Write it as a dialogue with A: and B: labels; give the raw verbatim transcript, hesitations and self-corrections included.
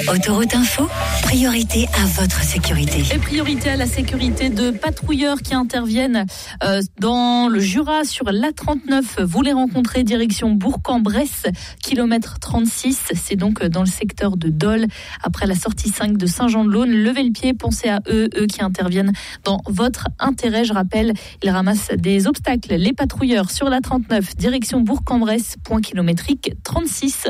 A: Autoroute Info, priorité à votre sécurité.
B: Et priorité à la sécurité de patrouilleurs qui interviennent euh, dans le Jura sur l'A trente-neuf. Vous les rencontrez direction Bourg-en-Bresse, kilomètre trente-six. C'est donc dans le secteur de Dole, après la sortie cinq de Saint-Jean-de-Laune. Levez le pied, pensez à eux, eux qui interviennent dans votre intérêt. Je rappelle, ils ramassent des obstacles. Les patrouilleurs sur l'A trente-neuf, direction Bourg-en-Bresse, point kilométrique trente-six.